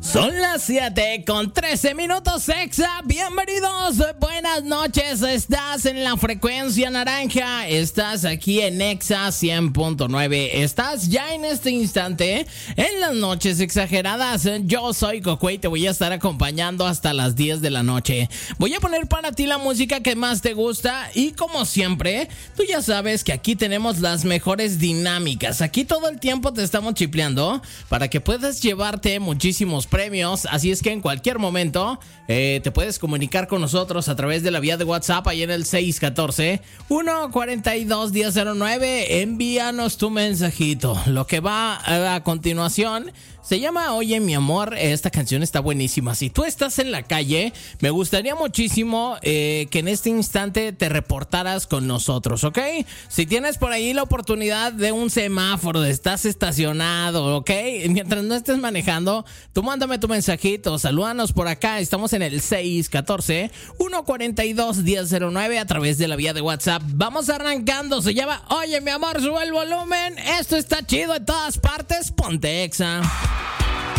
Son las 7:13 Exa. Bienvenidos, buenas noches. Estás en la frecuencia naranja. Estás aquí en Exa 100.9. Estás ya en este instante en las noches exageradas. Yo soy Coco y te voy a estar acompañando hasta las 10 de la noche. Voy a poner para ti la música que más te gusta. Y como siempre, tú ya sabes que aquí tenemos las mejores dinámicas. Aquí todo el tiempo te estamos chipleando para que puedas llevarte muchísimos premios, así es que en cualquier momento te puedes comunicar con nosotros a través de la vía de WhatsApp ahí en el 614-142-1009. Envíanos tu mensajito. Lo que va a continuación se llama Oye mi amor. Esta canción está buenísima. Si tú estás en la calle, me gustaría muchísimo que en este instante te reportaras con nosotros, ¿ok? Si tienes por ahí la oportunidad de un semáforo, estás estacionado, ¿ok? Mientras no estés manejando, tú mándame tu mensajito, salúdanos por acá. Estamos en el 614-142-1009 a través de la vía de WhatsApp. Vamos arrancando. Se llama Oye mi amor, sube el volumen. Esto está chido en todas partes. Ponte Exa.